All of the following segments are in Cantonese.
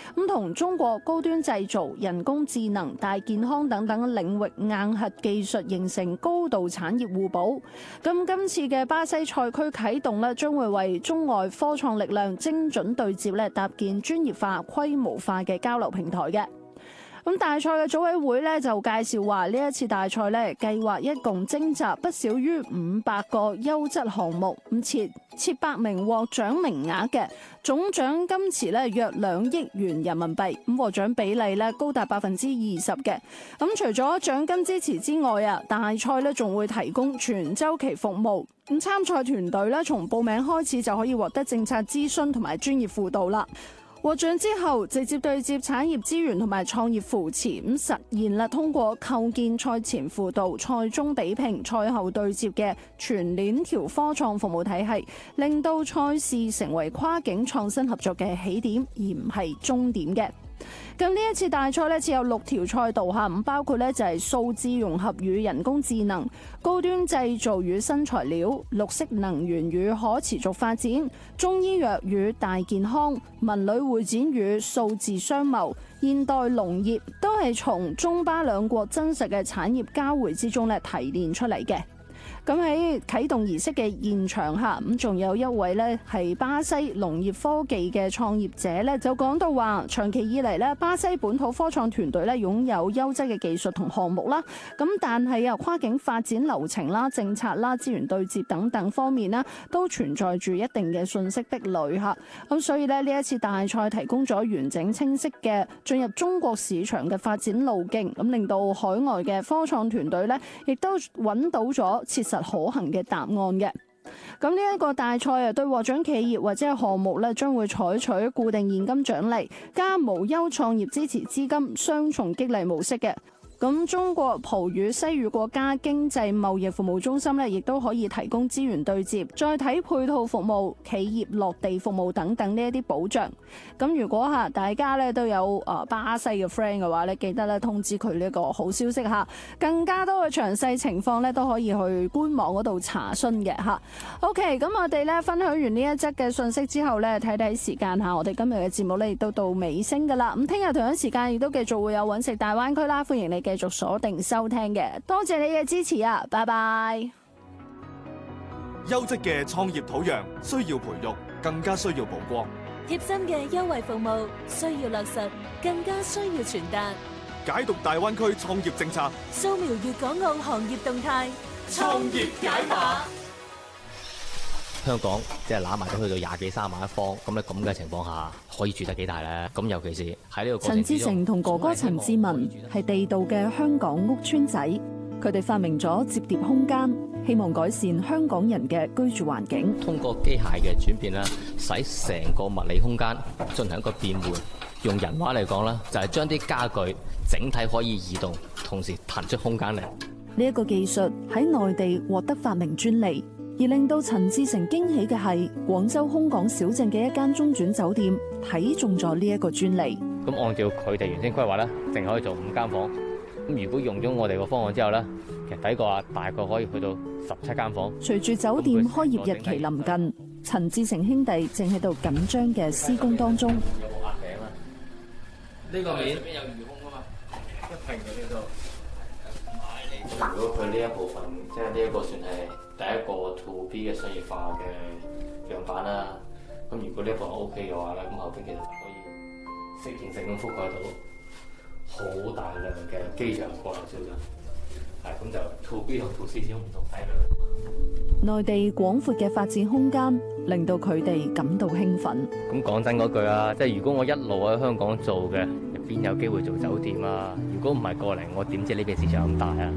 咁同中國高端製造、人工智能、大健康等等領域硬核技術形成高度產業互補。咁今次嘅巴西賽區啟動咧，將會為中外科創力量精準對接咧，搭建專業化、規模化嘅交流平台嘅。咁大賽嘅組委會咧就介紹話，呢一次大賽咧計劃一共徵集不少於500個優質項目，設百名獲獎名額嘅，總獎金池咧約2億元人民幣，咁獲獎比例咧高達20%嘅。咁除咗獎金支持之外啊，大賽咧仲會提供全週期服務。咁參賽團隊咧從報名開始就可以獲得政策諮詢同埋專業輔導啦。獲獎之後，直接對接產業資源同埋創業扶持，咁實現啦通過構建賽前輔導、賽中比拼、賽後對接嘅全鏈條科創服務體系，令到賽事成為跨境創新合作嘅起點，而唔係終點嘅。咁呢一次大賽咧設有6條賽道嚇，咁包括咧就係數字融合與人工智能、高端製造與新材料、綠色能源與可持續發展、中醫藥與大健康、文旅會展與數字商貿、現代農業，都係從中巴兩國真實嘅產業交匯之中咧提煉出嚟嘅。咁喺啟動儀式嘅現場下，咁仲有一位咧係巴西農業科技嘅創業者咧，就講到話，長期以嚟咧，巴西本土科創團隊咧擁有優質嘅技術同項目啦。咁但係跨境發展流程啦、政策啦、資源對接等等方面啦，都存在住一定嘅信息壁壘嚇。咁所以咧呢一次大賽提供咗完整清晰嘅進入中國市場嘅發展路徑，咁令到海外嘅科創團隊咧，亦都揾到咗切實可行嘅答案嘅。咁呢一個大賽啊，對獲獎企業或者係項目咧，將會採取固定現金獎勵加無憂創業支持資金雙重激勵模式嘅。咁中國葡語西語國家經濟貿易服務中心咧，亦都可以提供資源對接、載體配套服務、企業落地服務等等呢一啲保障。咁如果大家咧都有巴西嘅 friend 嘅話咧，記得咧通知佢呢個好消息嚇。更加多嘅詳細情況咧都可以去官網嗰度查詢嘅嚇。OK， 咁我哋咧分享完呢一則嘅信息之後咧，睇睇時間嚇，我哋今日嘅節目咧亦都到尾聲㗎啦。咁聽日同樣時間亦都繼續會有揾食大灣區啦，歡迎你繼續鎖定收聽嘅，多謝你嘅支持啊！拜拜。 優質嘅創業土壤需要培育，更加需要曝光。 貼心嘅優惠服務需要落實，更加需要傳達。 解讀大灣區創業政策， 掃描粵港澳行業動態， 創業解碼。 香港即係攬埋都去到20幾30萬一方，咁咧咁嘅情況下，可以住得幾大咧？咁尤其是喺呢個過程之中， 陳志成同哥哥陳志文係地道嘅香港屋邨仔，佢哋發明咗摺疊空間，希望改善香港人嘅居住環境。 通過機械嘅轉變啦，使成個物理空間進行一個變換。用人話嚟講啦，就係將啲家具整體可以移動，同時騰出空間嚟。 呢一個技術喺內地獲得發明專利。而令到陳志成驚喜嘅係，廣州空港小鎮嘅一間中轉酒店睇中咗呢一個專利。 咁按照佢哋原先規劃咧，淨可以做5間房。咁如果用咗我哋個方案之後咧，其實抵過大概可以去到17間房。 隨住酒店開業日期臨近，陳志成兄弟正喺度緊張嘅施工當中。 有冇壓頂啊？呢個面邊有魚空啊嘛，一平嘅呢度。如果佢呢一部分，即係呢一個算係第一個 to B 嘅商業化嘅樣板啦。咁如果呢一個 OK 嘅話咧，咁後邊其實就可以適應性咁覆蓋到好大量嘅機場過來小鎮。係咁就 to B 同 to C 始終唔同體量。 內地廣闊嘅發展空間令到佢哋感到興奮。 咁講真嗰句啊，即係如果我一路喺香港做嘅，邊有機會做酒店啊？如果唔係過嚟，我點知呢邊市場咁大啊？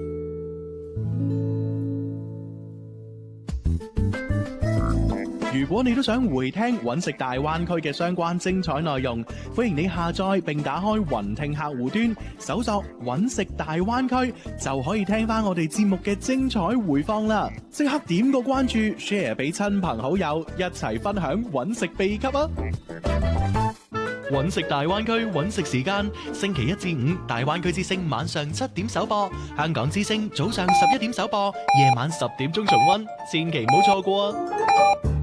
如果你都想回聽揾食大灣區嘅相關精彩內容，歡迎你下載並打開雲聽客戶端，搜索揾食大灣區，就可以聽翻我哋節目嘅精彩回放啦！即刻點個關注 ，share 俾親朋好友，一齊分享揾食秘笈啊！揾食大灣區揾食時間，星期1至5大灣區之聲晚上7點首播，香港之聲早上11點首播，夜晚10點鐘重溫，千祈唔好錯過啊！